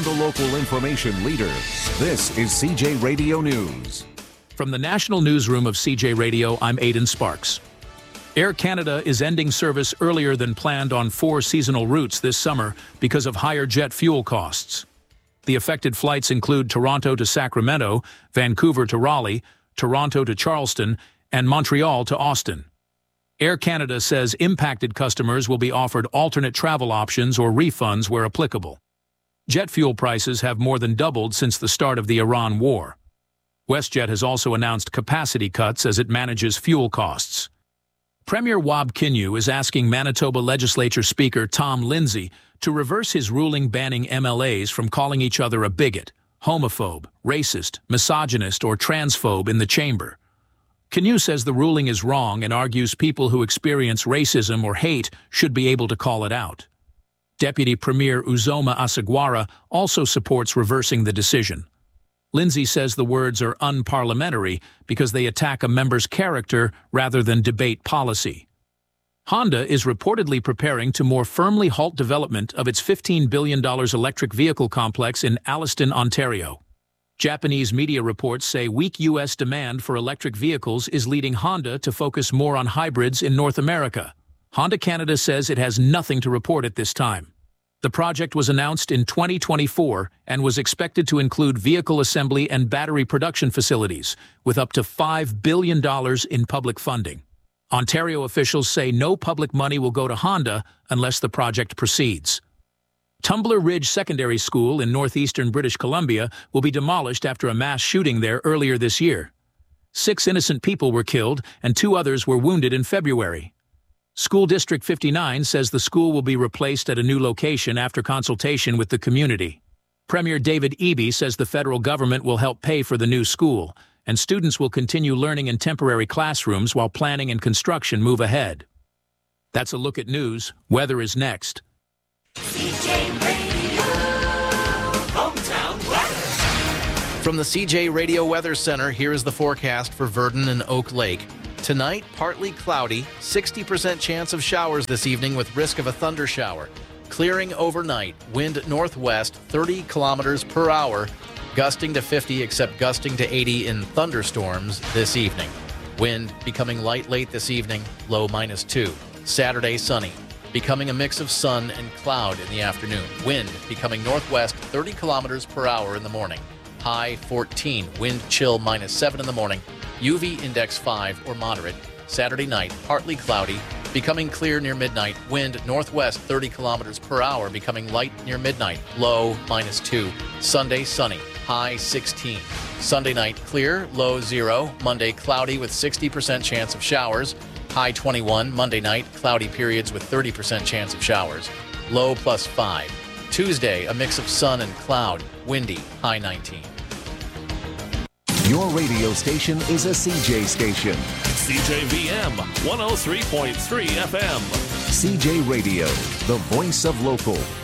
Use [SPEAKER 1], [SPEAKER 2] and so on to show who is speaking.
[SPEAKER 1] from the local information leader. This is CJ Radio News.
[SPEAKER 2] From the National Newsroom of CJ Radio, I'm Aidan Sparks. Air Canada is ending service earlier than planned on 4 seasonal routes this summer because of higher jet fuel costs. The affected flights include Toronto to Sacramento, Vancouver to Raleigh, Toronto to Charleston, and Montreal to Austin. Air Canada says impacted customers will be offered alternate travel options or refunds where applicable. Jet fuel prices have more than doubled since the start of the Iran war. WestJet has also announced capacity cuts as it manages fuel costs. Premier Wab Kinew is asking Manitoba Legislature Speaker Tom Lindsay to reverse his ruling banning MLAs from calling each other a bigot, homophobe, racist, misogynist, or transphobe in the chamber. Kinew says the ruling is wrong and argues people who experience racism or hate should be able to call it out. Deputy Premier Uzoma Asagwara also supports reversing the decision. Lindsay says the words are unparliamentary because they attack a member's character rather than debate policy. Honda is reportedly preparing to more firmly halt development of its $15 billion electric vehicle complex in Alliston, Ontario. Japanese media reports say weak U.S. demand for electric vehicles is leading Honda to focus more on hybrids in North America. Honda Canada says it has nothing to report at this time. The project was announced in 2024 and was expected to include vehicle assembly and battery production facilities, with up to $5 billion in public funding. Ontario officials say no public money will go to Honda unless the project proceeds. Tumbler Ridge Secondary School in northeastern British Columbia will be demolished after a mass shooting there earlier this year. 6 innocent people were killed and 2 others were wounded in February. School District 59 says the school will be replaced at a new location after consultation with the community. Premier David Eby says the federal government will help pay for the new school, and students will continue learning in temporary classrooms while planning and construction move ahead. That's a look at news. Weather is next.
[SPEAKER 3] CJ Radio, hometown weather.
[SPEAKER 4] From the CJ Radio Weather Center, here is the forecast for Virden and Oak Lake. Tonight, partly cloudy, 60% chance of showers this evening with risk of a thunder shower. Clearing overnight, wind northwest 30 kilometers per hour, gusting to 50 except gusting to 80 in thunderstorms this evening. Wind becoming light late this evening, low -2. Saturday, sunny. Becoming a mix of sun and cloud in the afternoon. Wind becoming northwest 30 kilometers per hour in the morning. High 14. Wind chill -7 in the morning. UV index 5 or moderate. Saturday night, partly cloudy. Becoming clear near midnight. Wind northwest 30 kilometers per hour. Becoming light near midnight. Low -2. Sunday, sunny. High 16. Sunday night, clear. Low 0. Monday, cloudy with 60% chance of showers. High 21, Monday night, cloudy periods with 30% chance of showers. Low +5. Tuesday, a mix of sun and cloud, windy, high 19.
[SPEAKER 1] Your radio station is a CJ station.
[SPEAKER 5] CJVM 103.3 FM.
[SPEAKER 1] CJ Radio, the voice of local.